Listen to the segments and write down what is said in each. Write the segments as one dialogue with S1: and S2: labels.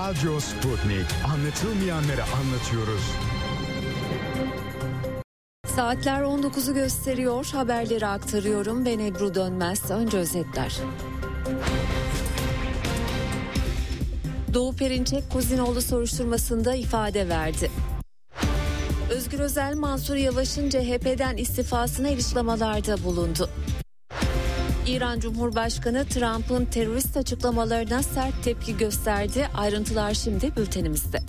S1: Radyo Sputnik. Anlatılmayanları anlatıyoruz.
S2: Saatler 19'u gösteriyor. Haberleri aktarıyorum. Ben Ebru Dönmez. Önce özetler. Doğu Perinçek Kozinoğlu soruşturmasında ifade verdi. Özgür Özel, Mansur Yavaş'ın CHP'den istifasına ilişkilamalarda bulundu. İran Cumhurbaşkanı Trump'ın terörist açıklamalarına sert tepki gösterdi. Ayrıntılar şimdi bültenimizde.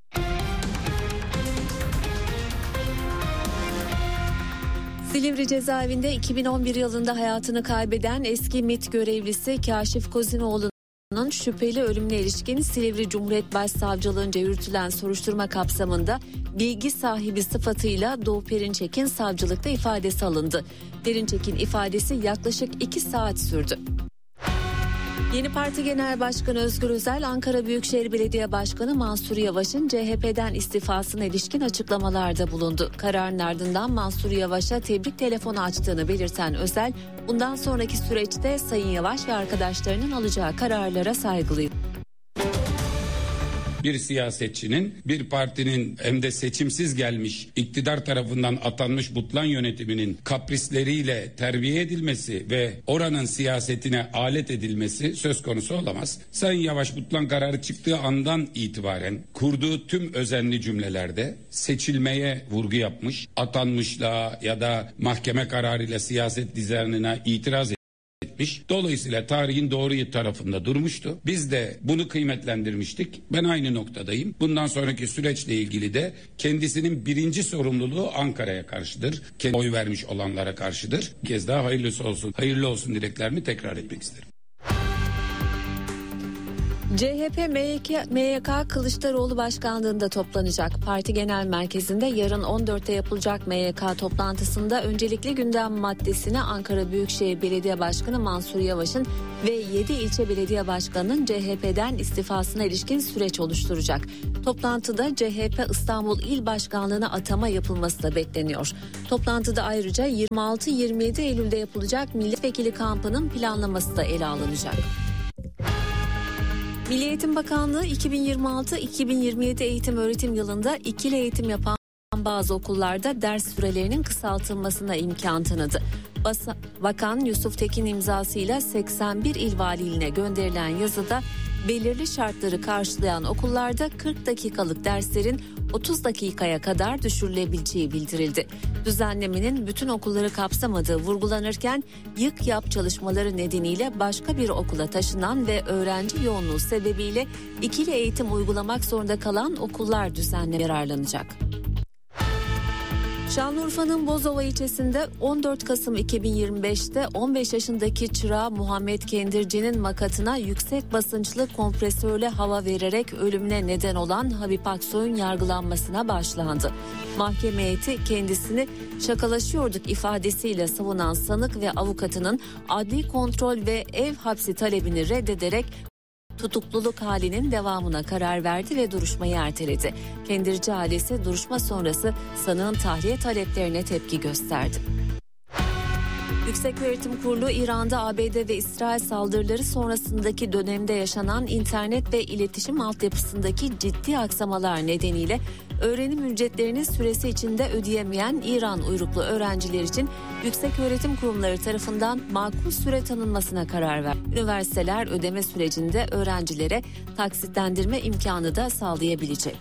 S2: Silivri cezaevinde 2011 yılında hayatını kaybeden eski MİT görevlisi Kaşif Kozinoğlu'nun şüpheli ölümüne ilişkin Silivri Cumhuriyet Başsavcılığınca yürütülen soruşturma kapsamında bilgi sahibi sıfatıyla Doğu Perinçek'in savcılıkta ifadesi alındı. Perinçek'in ifadesi yaklaşık 2 saat sürdü. Yeni Parti Genel Başkanı Özgür Özel, Ankara Büyükşehir Belediye Başkanı Mansur Yavaş'ın CHP'den istifasına ilişkin açıklamalarda bulundu. Kararın ardından Mansur Yavaş'a tebrik telefonu açtığını belirten Özel, bundan sonraki süreçte Sayın Yavaş ve arkadaşlarının alacağı kararlara saygılıydı.
S3: Bir siyasetçinin, bir partinin hem de seçimsiz gelmiş, iktidar tarafından atanmış butlan yönetiminin kaprisleriyle terbiye edilmesi ve oranın siyasetine alet edilmesi söz konusu olamaz. Sayın Yavaş butlan kararı çıktığı andan itibaren kurduğu tüm özenli cümlelerde seçilmeye vurgu yapmış, atanmışlığa ya da mahkeme kararıyla siyaset dizaynına itiraz etmiş. Dolayısıyla tarihin doğru tarafında durmuştu. Biz de bunu kıymetlendirmiştik. Ben aynı noktadayım. Bundan sonraki süreçle ilgili de kendisinin birinci sorumluluğu Ankara'ya karşıdır. Kendi oy vermiş olanlara karşıdır. Bir kez daha hayırlı olsun dileklerimi tekrar etmek isterim.
S2: CHP MYK Kılıçdaroğlu başkanlığında toplanacak. Parti Genel Merkezi'nde yarın 14'te yapılacak MYK toplantısında öncelikli gündem maddesini Ankara Büyükşehir Belediye Başkanı Mansur Yavaş'ın ve 7 ilçe belediye başkanının CHP'den istifasına ilişkin süreç oluşturacak. Toplantıda CHP İstanbul İl Başkanlığı'na atama yapılması da bekleniyor. Toplantıda ayrıca 26-27 Eylül'de yapılacak milletvekili kampının planlaması da ele alınacak. Milli Eğitim Bakanlığı 2026-2027 eğitim öğretim yılında ikili eğitim yapan bazı okullarda ders sürelerinin kısaltılmasına imkan tanıdı. Bakan Yusuf Tekin imzasıyla 81 il valiliğine gönderilen yazıda belirli şartları karşılayan okullarda 40 dakikalık derslerin 30 dakikaya kadar düşürülebileceği bildirildi. Düzenlemenin bütün okulları kapsamadığı vurgulanırken yık yap çalışmaları nedeniyle başka bir okula taşınan ve öğrenci yoğunluğu sebebiyle ikili eğitim uygulamak zorunda kalan okullar düzenle yararlanacak. Şanlıurfa'nın Bozova ilçesinde 14 Kasım 2025'te 15 yaşındaki çırağı Muhammed Kendirci'nin makatına yüksek basınçlı kompresörle hava vererek ölümüne neden olan Habib Aksoy'un yargılanmasına başlandı. Mahkeme heyeti kendisini şakalaşıyorduk ifadesiyle savunan sanık ve avukatının adli kontrol ve ev hapsi talebini reddederek tutukluluk halinin devamına karar verdi ve duruşmayı erteledi. Kendirci ailesi duruşma sonrası sanığın tahliye taleplerine tepki gösterdi. Yükseköğretim Kurulu İran'da ABD ve İsrail saldırıları sonrasındaki dönemde yaşanan internet ve iletişim altyapısındaki ciddi aksamalar nedeniyle öğrenim ücretlerini süresi içinde ödeyemeyen İran uyruklu öğrenciler için yükseköğretim kurumları tarafından makul süre tanınmasına karar verdi. Üniversiteler ödeme sürecinde öğrencilere taksitlendirme imkanı da sağlayabilecek.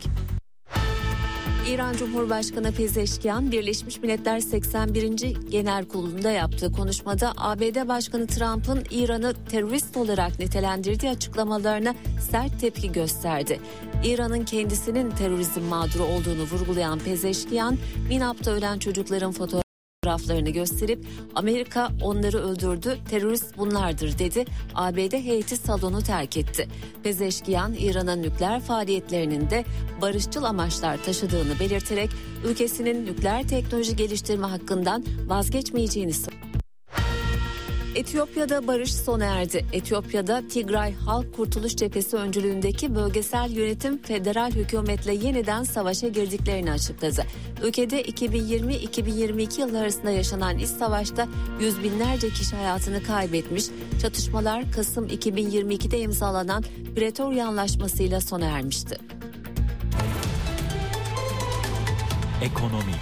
S2: İran Cumhurbaşkanı Pezeşkian, Birleşmiş Milletler 81. Genel Kurulu'nda yaptığı konuşmada ABD Başkanı Trump'ın İran'ı terörist olarak nitelendirdiği açıklamalarına sert tepki gösterdi. İran'ın kendisinin terörizm mağduru olduğunu vurgulayan Pezeşkian, Minap'ta ölen çocukların fotoğraflarını gösterip Amerika onları öldürdü, terörist bunlardır dedi. ABD heyeti salonu terk etti. Pezeşkian, İran'ın nükleer faaliyetlerinin de barışçıl amaçlar taşıdığını belirterek ülkesinin nükleer teknoloji geliştirme hakkından vazgeçmeyeceğini söyledi. Etiyopya'da barış sona erdi. Etiyopya'da Tigray Halk Kurtuluş Cephesi öncülüğündeki bölgesel yönetim federal hükümetle yeniden savaşa girdiklerini açıkladı. Ülkede 2020-2022 yılları arasında yaşanan iç savaşta yüz binlerce kişi hayatını kaybetmiş. Çatışmalar Kasım 2022'de imzalanan Pretoria Anlaşması'yla sona ermişti.
S4: Ekonomi.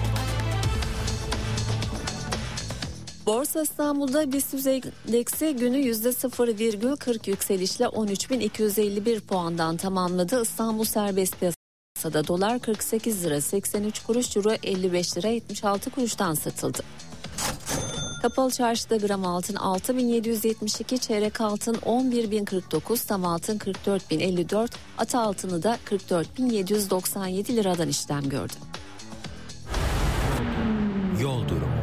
S2: Borsa İstanbul'da BIST endeksi günü %0,40 yükselişle 13.251 puandan tamamladı. İstanbul serbest piyasada dolar 48 lira 83 kuruş, euro 55 lira 76 kuruştan satıldı. Kapalı çarşıda gram altın 6.772, çeyrek altın 11.049, tam altın 44.054, ata altını da 44.797 liradan işlem gördü.
S4: Yol durumu.